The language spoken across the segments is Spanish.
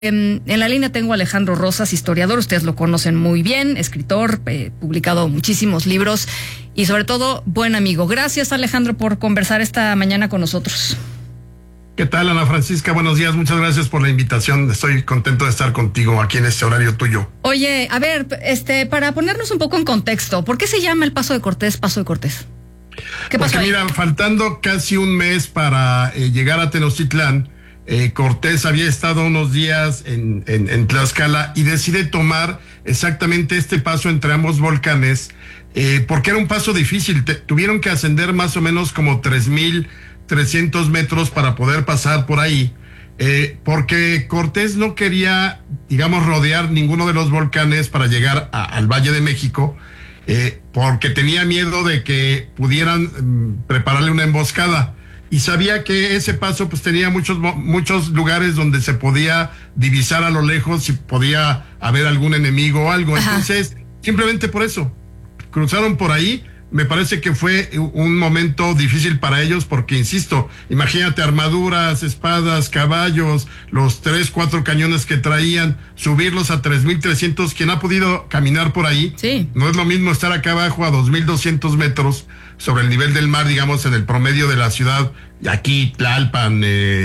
En la línea tengo a Alejandro Rosas, historiador, ustedes lo conocen muy bien, escritor, publicado muchísimos libros y sobre todo buen amigo. Gracias, Alejandro, por conversar esta mañana con nosotros. ¿Qué tal, Ana Francisca? Buenos días, muchas gracias por la invitación. Estoy contento de estar contigo aquí en este horario tuyo. Oye, a ver, para ponernos un poco en contexto, ¿por qué se llama el Paso de Cortés Paso de Cortés? ¿Qué pasó ahí? Mira, faltando casi un mes para llegar a Tenochtitlán, Cortés había estado unos días en Tlaxcala y decide tomar exactamente este paso entre ambos volcanes, porque era un paso difícil. Tuvieron que ascender más o menos como 3,300 metros para poder pasar por ahí, porque Cortés no quería, digamos, rodear ninguno de los volcanes para llegar al Valle de México, porque tenía miedo de que pudieran prepararle una emboscada. Y sabía que ese paso pues tenía muchos lugares donde se podía divisar a lo lejos si podía haber algún enemigo o algo. Ajá. Entonces, simplemente por eso, cruzaron por ahí. Me parece que fue un momento difícil para ellos porque, insisto, imagínate armaduras, espadas, caballos, los 3-4 cañones que traían, subirlos a 3,300. Quien ha podido caminar por ahí, sí. No es lo mismo estar acá abajo a 2,200 metros sobre el nivel del mar, digamos, en el promedio de la ciudad, aquí Tlalpan,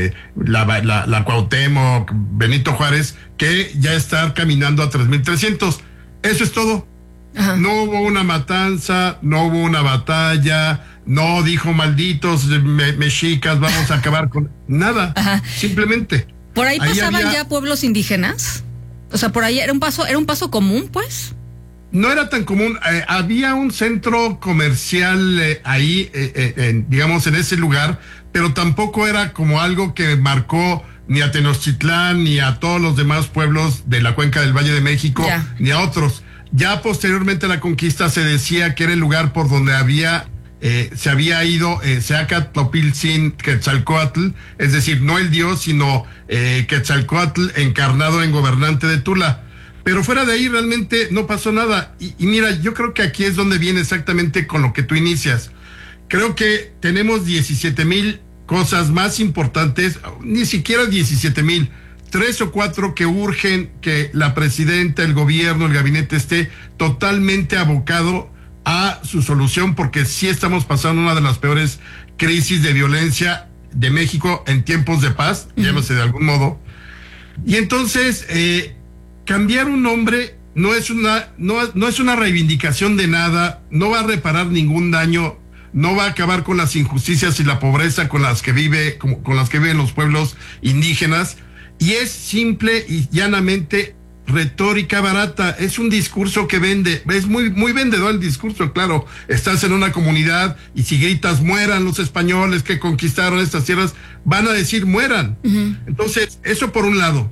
la Cuauhtémoc, Benito Juárez, que ya estar caminando a 3,300. Eso es todo. Ajá. No hubo una matanza, no hubo una batalla, no dijo malditos mexicas, vamos a acabar con nada. Ajá. Simplemente. ¿Por ahí pasaban ya pueblos indígenas? O sea, por ahí era un paso común, pues. No era tan común. Había un centro comercial ahí, digamos, en ese lugar, pero tampoco era como algo que marcó ni a Tenochtitlán ni a todos los demás pueblos de la cuenca del Valle de México, ya, ni a otros. Ya posteriormente a la conquista se decía que era el lugar por donde se había ido Seacatlopiltzin Quetzalcóatl, es decir, no el dios, sino Quetzalcóatl encarnado en gobernante de Tula. Pero fuera de ahí realmente no pasó nada. Y mira, yo creo que aquí es donde viene exactamente con lo que tú inicias. Creo que tenemos 17,000 cosas más importantes, ni siquiera 17,000. 3 o 4 que urgen que la presidenta, el gobierno, el gabinete esté totalmente abocado a su solución, porque sí estamos pasando una de las peores crisis de violencia de México en tiempos de paz, llámese de algún modo. Y entonces, cambiar un nombre no es una reivindicación de nada, no va a reparar ningún daño, no va a acabar con las injusticias y la pobreza con las que viven los pueblos indígenas. Y es simple y llanamente retórica barata. Es un discurso que vende. Es muy, muy vendedor el discurso, claro. Estás en una comunidad y si gritas mueran los españoles que conquistaron estas tierras, van a decir mueran. Uh-huh. Entonces, eso por un lado.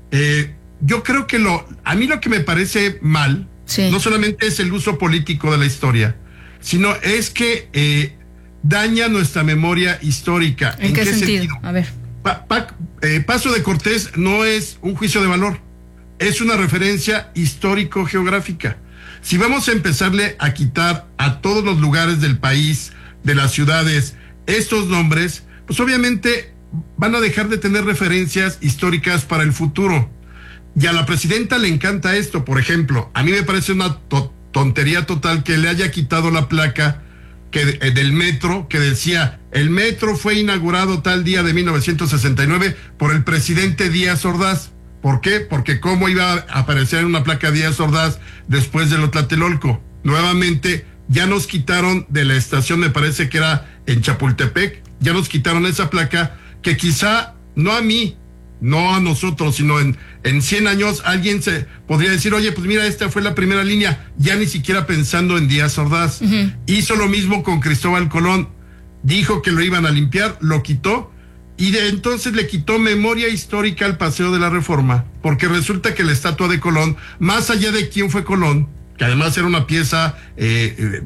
Yo creo que a mí lo que me parece mal, sí, no solamente es el uso político de la historia, sino es que daña nuestra memoria histórica. ¿En qué sentido? A ver. Paso de Cortés no es un juicio de valor, es una referencia histórico-geográfica. Si vamos a empezarle a quitar a todos los lugares del país, de las ciudades, estos nombres, pues obviamente van a dejar de tener referencias históricas para el futuro. Y a la presidenta le encanta esto. Por ejemplo, a mí me parece una tontería total que le haya quitado la placa del metro, que decía, el metro fue inaugurado tal día de 1969 por el presidente Díaz Ordaz. ¿Por qué? Porque cómo iba a aparecer en una placa Díaz Ordaz después de lo Tlatelolco. Nuevamente, ya nos quitaron de la estación, me parece que era en Chapultepec, ya nos quitaron esa placa, que quizá, no a mí, no a nosotros, sino en 100 años alguien se podría decir, oye, pues mira, esta fue la primera línea, ya ni siquiera pensando en Díaz Ordaz. Uh-huh. Hizo lo mismo con Cristóbal Colón, dijo que lo iban a limpiar, lo quitó, y entonces le quitó memoria histórica al Paseo de la Reforma, porque resulta que la estatua de Colón, más allá de quién fue Colón, que además era una pieza de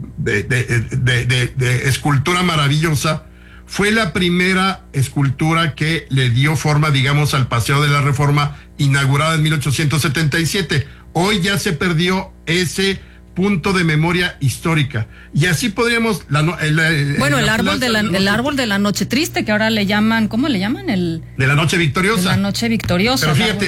escultura maravillosa, fue la primera escultura que le dio forma, digamos, al Paseo de la Reforma, inaugurada en 1877. Hoy ya se perdió ese punto de memoria histórica. Y así podríamos... el árbol de la noche triste, que ahora le llaman, ¿cómo le llaman? De la noche victoriosa. De la noche victoriosa. Pero fíjate,